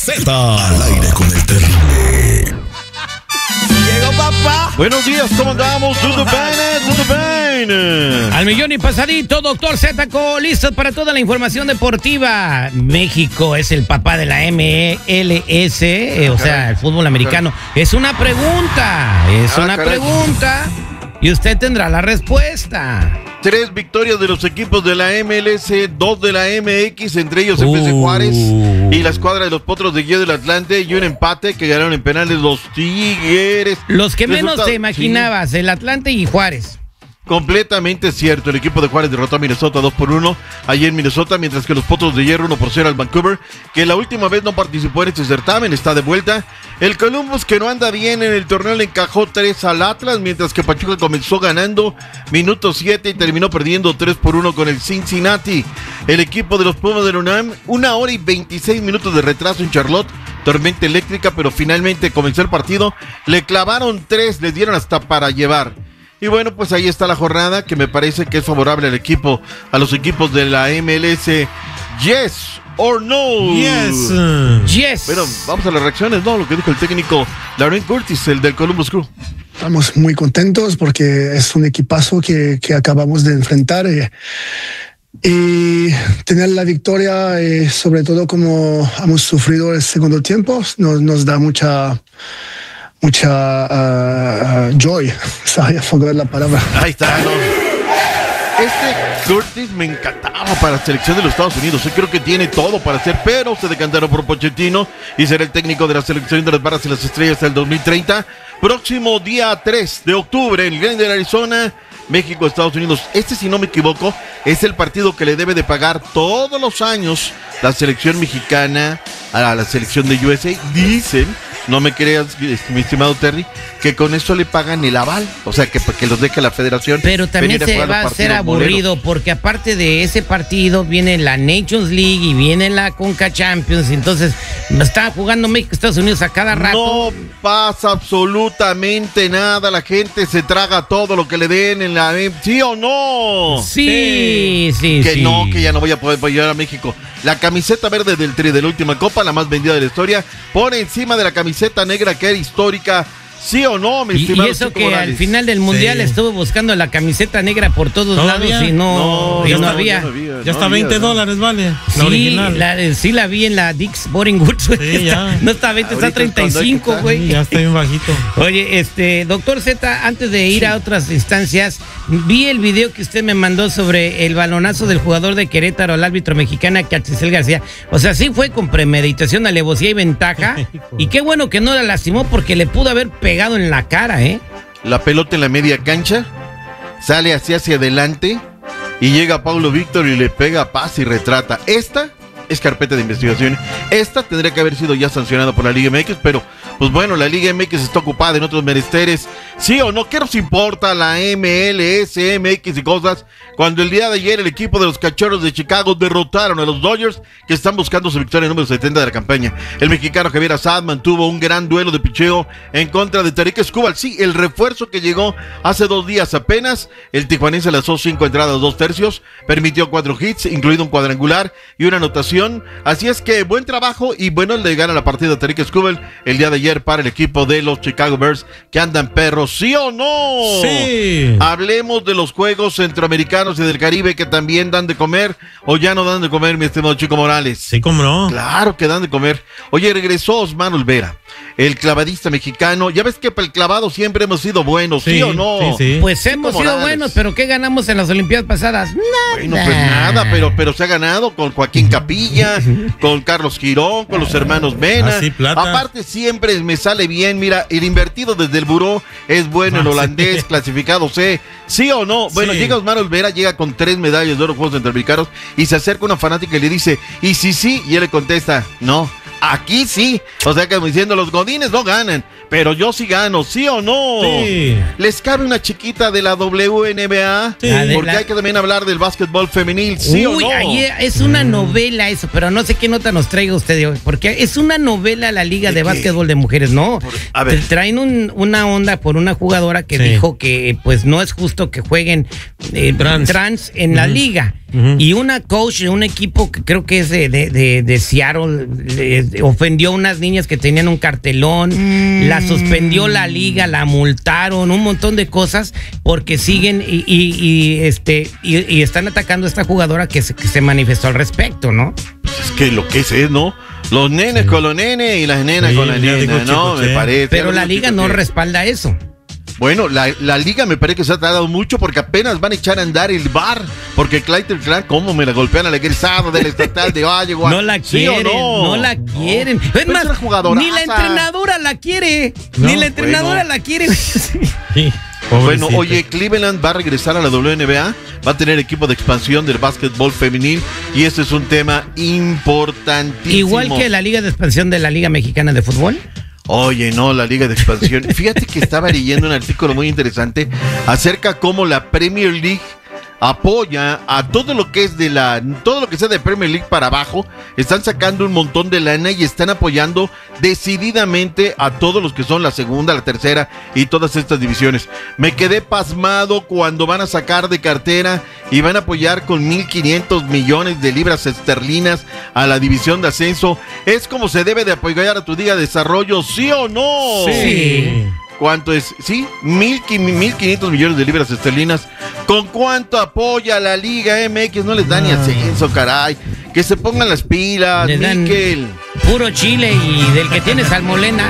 Z al aire con el terrible. Llegó papá. Buenos días, ¿cómo andamos? Todo bien. Al millón y pasadito, doctor Zetaco, listo para toda la información deportiva. México es el papá de la MLS, o sea, el fútbol americano. Es una pregunta, y usted tendrá la respuesta. 3 victorias de los equipos de la MLS, 2 de la MX, entre ellos FC Juárez y la escuadra de los Potros de Guía del Atlante, y un empate que ganaron en penales los Tigres. Los que menos te imaginabas, el Atlante y Juárez. Completamente cierto, el equipo de Juárez derrotó a Minnesota 2-1 allí en Minnesota, mientras que los Potros de Hierro 1-0 al Vancouver, que la última vez no participó en este certamen, está de vuelta. El Columbus, que no anda bien en el torneo, le encajó 3 al Atlas, mientras que Pachuca comenzó ganando minuto 7 y terminó perdiendo 3-1 con el Cincinnati. El equipo de los Pumas de la UNAM, 1 hora y 26 minutos de retraso en Charlotte, tormenta eléctrica, pero finalmente comenzó el partido, le clavaron 3, les dieron hasta para llevar. Y bueno, pues ahí está la jornada, que me parece que es favorable al equipo, a los equipos de la MLS. Yes or no. Yes. Pero vamos a las reacciones, ¿no? Lo que dijo el técnico Darren Curtis, el del Columbus Crew. Estamos muy contentos porque es un equipazo que acabamos de enfrentar y tener la victoria, sobre todo como hemos sufrido el segundo tiempo, nos da mucha joy. Sabía fogar la palabra. Ahí está, ¿no? Curtis me encantaba para la selección de los Estados Unidos. Yo creo que tiene todo para hacer, pero se decantaron por Pochettino y será el técnico de la selección de las Barras y las Estrellas hasta el 2030. Próximo día 3 de octubre en Glendale, Arizona, México, Estados Unidos. Si no me equivoco, es el partido que le debe de pagar todos los años la selección mexicana a la selección de USA. Dicen, no me creas, mi estimado Terry, que con eso le pagan el aval, o sea, que los deje la federación. Pero también se va a hacer aburrido, porque aparte de ese partido viene la Nations League y viene la Conca Champions, entonces está jugando México, Estados Unidos a cada rato. No pasa absolutamente nada, la gente se traga todo lo que le den en la... ¿Sí o no? Sí. Que no, que ya no voy a poder apoyar a México. La camiseta verde del Tri de la última Copa, la más vendida de la historia, por encima de la camiseta negra que era histórica. ¿Sí o no, mi estimado? Y eso que Morales, al final del Mundial estuvo buscando la camiseta negra por todos lados y no había. Ya está $20, vale. La original. Sí la vi en la Dick's Sporting Goods. Sí, ya. No está 20, está 35, güey. Ya está bien bajito. Oye, doctor Z, antes de ir a otras instancias, vi el video que usted me mandó sobre el balonazo del jugador de Querétaro al árbitro mexicana, Catsisel García. O sea, sí fue con premeditación, alevosía y ventaja. Y qué bueno que no la lastimó, porque le pudo haber pegado en la cara, La pelota en la media cancha, sale hacia adelante y llega Paulo Víctor y le pega pase y retrata. Esta es carpeta de investigación. Esta tendría que haber sido ya sancionada por la Liga MX, pero pues bueno, la Liga MX está ocupada en otros menesteres. ¿Sí o no? ¿Qué nos importa la MLS, MX y cosas? Cuando el día de ayer el equipo de los Cachorros de Chicago derrotaron a los Dodgers, que están buscando su victoria número 70 de la campaña. El mexicano Javier Assad mantuvo un gran duelo de picheo en contra de Tarik Skubal. Sí, el refuerzo que llegó hace 2 días apenas. El tijuanense lanzó 5 entradas, 2 tercios, permitió 4 hits, incluido un cuadrangular y una anotación. Así es que buen trabajo y bueno, le gana la partida a Tarik Skubal el día de ayer para el equipo de los Chicago Bears, que andan perros. ¿Sí o no? Sí. Hablemos de los Juegos Centroamericanos y del Caribe, que también dan de comer, o ya no dan de comer, mi estimado Chico Morales. Sí, cómo no. Claro que dan de comer. Oye, regresó Osman Olvera, el clavadista mexicano. Ya ves que para el clavado siempre hemos sido buenos, ¿sí o no? Sí. Pues hemos sido buenos, pero ¿qué ganamos en las Olimpiadas pasadas? Nada. Bueno, pues nada, pero se ha ganado con Joaquín Capilla, con Carlos Girón, con los hermanos Mena. Sí, plata. Aparte siempre me sale bien, mira, el invertido desde el buró es bueno, el holandés, clasificado C. ¿Sí o no? Bueno, llega Osman Olvera, llega con 3 medallas de oro en Juegos Centroamericanos y se acerca una fanática y le dice, ¿y si sí? Y él le contesta, no. Aquí sí, o sea que diciendo los godines no ganan, pero yo sí gano, ¿sí o no? Sí. ¿Les cabe una chiquita de la WNBA? Sí. Porque hay que también hablar del básquetbol femenil, ¿sí o no? Ahí es una novela eso, pero no sé qué nota nos traiga usted hoy, porque es una novela la Liga de Básquetbol de Mujeres, ¿no? A ver. Traen una onda por una jugadora que dijo que pues no es justo que jueguen trans en la liga. Y una coach de un equipo que creo que es de Seattle ofendió a unas niñas que tenían un cartelón, la suspendió la liga, la multaron, un montón de cosas porque siguen y están atacando a esta jugadora que se manifestó al respecto, ¿no? Pues es que lo que es, ¿no? Los nenes con los nenes y las nenas con las nenas, ¿no? Me parece. Pero la liga no respalda eso. Bueno, la liga me parece que se ha tardado mucho porque apenas van a echar a andar el bar. Porque Clayton Clark, ¿cómo me la golpean al egresado del estatal de Iowa? No la quieren, no la quieren. Es más, ni la entrenadora la quiere. Ni la entrenadora la quiere. Sí. Bueno, oye, Cleveland va a regresar a la WNBA, va a tener equipo de expansión del básquetbol femenil y este es un tema importantísimo. Igual que la liga de expansión de la Liga Mexicana de Fútbol. Oye, no, la Liga de Expansión. Fíjate que estaba leyendo un artículo muy interesante acerca cómo la Premier League apoya a todo lo que es todo lo que sea de Premier League para abajo. Están sacando un montón de lana y están apoyando decididamente a todos los que son la segunda, la tercera y todas estas divisiones. Me quedé pasmado cuando van a sacar de cartera y van a apoyar con 1.500 millones de libras esterlinas a la división de ascenso. Es como se debe de apoyar a tu liga de desarrollo, ¿sí o no? Sí. ¿Cuánto es? Sí, 1.500 millones de libras esterlinas. ¿Con cuánto apoya la Liga MX? No les da ni ascenso, caray. Que se pongan las pilas, Miquel. Puro chile y del que tiene salmolena.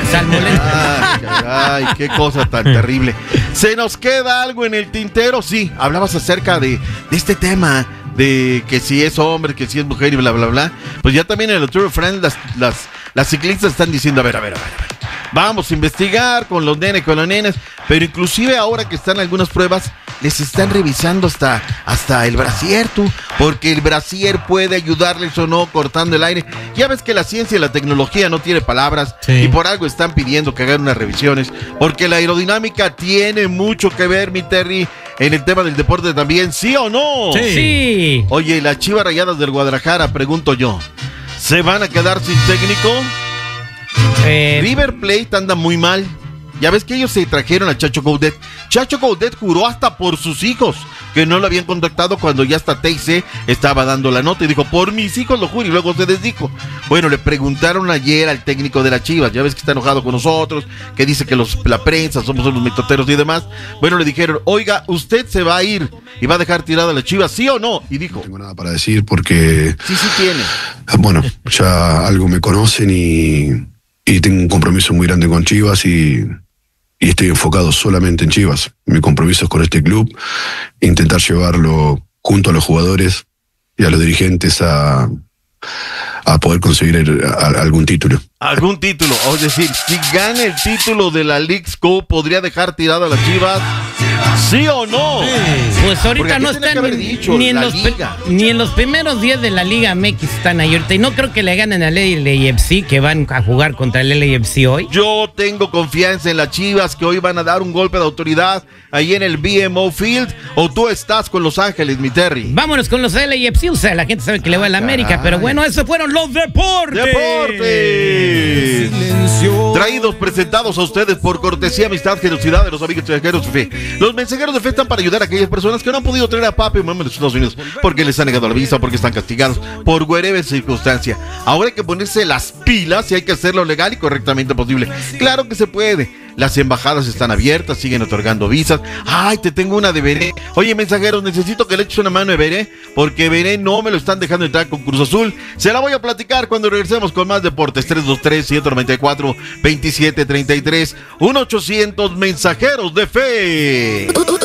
Ay, qué cosa tan terrible. ¿Se nos queda algo en el tintero? Sí, hablabas acerca de este tema, de que si es hombre, que si es mujer y bla, bla, bla. Pues ya también en el Tour de France las ciclistas están diciendo, a ver. Vamos a investigar con los nenes, con las nenas, pero inclusive ahora que están algunas pruebas, les están revisando hasta el brasier, porque el brasier puede ayudarles o no cortando el aire. Ya ves que la ciencia y la tecnología no tiene palabras, y por algo están pidiendo que hagan unas revisiones, porque la aerodinámica tiene mucho que ver, mi Terry, en el tema del deporte también, ¿sí o no? Sí. Oye, las Chivas Rayadas del Guadalajara, pregunto yo, ¿se van a quedar sin técnico? River Plate anda muy mal. Ya ves que ellos se trajeron a Chacho Coudet. Chacho Coudet juró hasta por sus hijos que no lo habían contactado cuando ya hasta TIC estaba dando la nota y dijo, por mis hijos lo juro, y luego se desdijo. Bueno, le preguntaron ayer al técnico de las Chivas, ya ves que está enojado con nosotros, que dice que la prensa somos unos mitoteros y demás. Bueno, le dijeron, oiga, ¿usted se va a ir y va a dejar tirada a las Chivas, sí o no? Y dijo, no tengo nada para decir porque sí tiene. Bueno, ya algo me conocen y tengo un compromiso muy grande con Chivas y estoy enfocado solamente en Chivas. Mi compromiso es con este club, intentar llevarlo junto a los jugadores y a los dirigentes a poder conseguir algún título. Algún título, es decir, si gana el título de la Leagues Cup, ¿podría dejar tirada a las Chivas? ¿Sí o no? Pues ahorita no están ni en los primeros días de la Liga MX están ahí ahorita. Y no creo que le ganen al LAFC, que van a jugar contra el LAFC hoy. Yo tengo confianza en las Chivas, que hoy van a dar un golpe de autoridad ahí en el BMO Field. ¿O tú estás con Los Ángeles, mi Terry? Vámonos con los LAFC. O sea, la gente sabe que le va a la América. Pero bueno, esos fueron los deportes. Traídos, presentados a ustedes por cortesía, amistad, generosidad de los amigos mensajeros de fe. Los mensajeros de fe están para ayudar a aquellas personas que no han podido traer a papi y mamá de los Estados Unidos porque les han negado la visa, porque están castigados por whatever circunstancia. Ahora hay que ponerse las pilas y hay que hacerlo legal y correctamente posible. Claro que se puede. Las embajadas están abiertas, siguen otorgando visas. Ay, te tengo una de Veré. Oye, mensajeros, necesito que le eches una mano de Veré, porque Veré no me lo están dejando entrar con Cruz Azul. Se la voy a platicar cuando regresemos con más deportes. 323-194-2733. 1-800 mensajeros de fe.